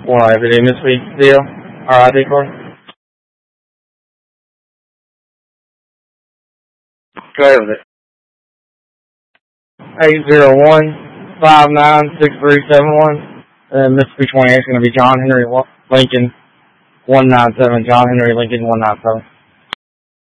Well, everyday Mississippi deal. RID card. Go ahead with it. 801-596371. Mississippi 28 is going to be John Henry Lincoln 197. John Henry Lincoln 197.